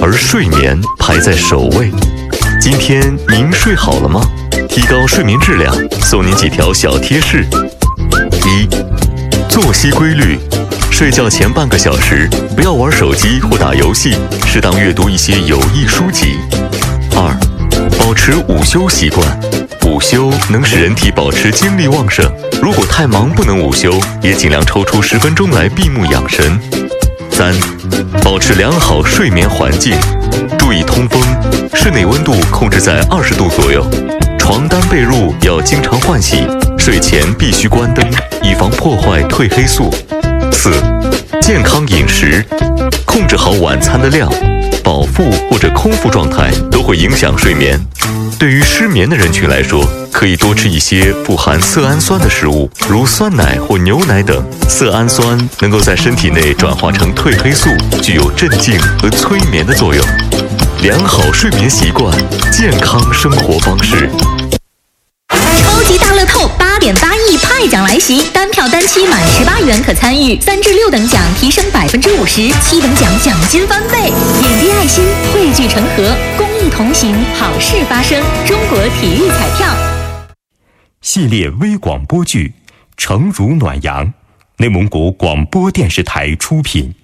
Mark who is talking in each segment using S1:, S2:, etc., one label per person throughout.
S1: 而睡眠排在首位。今天您睡好了吗？提高睡眠质量，送您几条小贴士：一、作息规律，睡觉前半个小时不要玩手机或打游戏，适当阅读一些有益书籍。二、保持午休习惯，午休能使人体保持精力旺盛，如果太忙不能午休，也尽量抽出10分钟来闭目养神。三、保持良好睡眠环境，注意通风，室内温度控制在20度左右，床单被褥要经常换洗，睡前必须关灯，以防破坏褪黑素。四、健康饮食，控制好晚餐的量，饱腹或者空腹状态都会影响睡眠。对于失眠的人群来说，可以多吃一些富含色氨酸的食物，如酸奶或牛奶等。色氨酸能够在身体内转化成褪黑素，具有镇静和催眠的作用。良好睡眠习惯，健康生活方式。
S2: 超级大乐透8.8亿派奖来袭，单票单期满18元可参与，3至6等奖提升50%，7等奖奖金翻倍。点滴爱心，汇聚成河，公益同行，好事发生。中国体育彩票
S3: 系列微广播剧《诚如暖阳》，内蒙古广播电视台出品。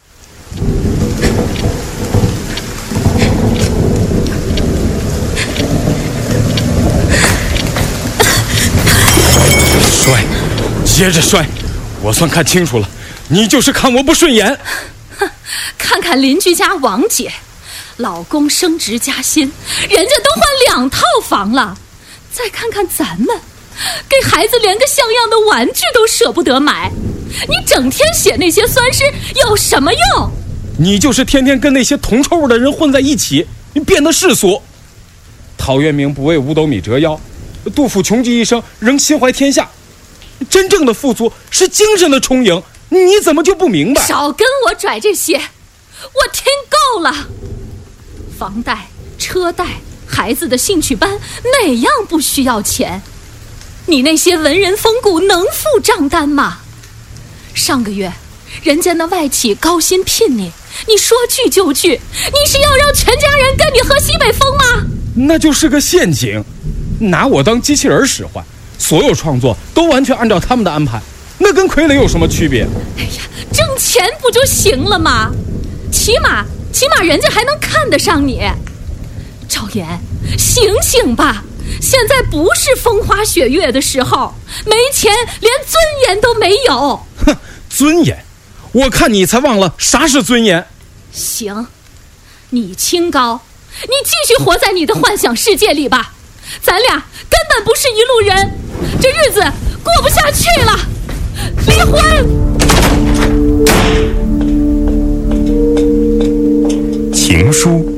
S4: 摔，接着摔，我算看清楚了，你就是看我不顺眼。
S5: 哼，看看邻居家王姐，老公升职加薪，人家都换2套房了。再看看咱们，给孩子连个像样的玩具都舍不得买。你整天写那些酸诗有什么用？
S4: 你就是天天跟那些铜臭味的人混在一起，你变得世俗。陶渊明不为五斗米折腰，杜甫穷极一生仍心怀天下。真正的富足是精神的充盈，你怎么就不明白？
S5: 少跟我拽这些，我听够了。房贷、车贷、孩子的兴趣班，哪样不需要钱？你那些文人风骨能付账单吗？上个月人家那外企高薪聘你，你说拒就拒，你是要让全家人跟你喝西北风吗？
S4: 那就是个陷阱，拿我当机器人使唤，所有创作都完全按照他们的安排，那跟傀儡有什么区别？
S5: 哎呀，挣钱不就行了吗？起码人家还能看得上你。赵岩，醒醒吧，现在不是风花雪月的时候，没钱连尊严都没有。
S4: 哼，尊严？我看你才忘了啥是尊严。
S5: 行，你清高，你继续活在你的幻想世界里吧，咱俩根本不是一路人，这日子过不下去了，离婚。
S3: 情书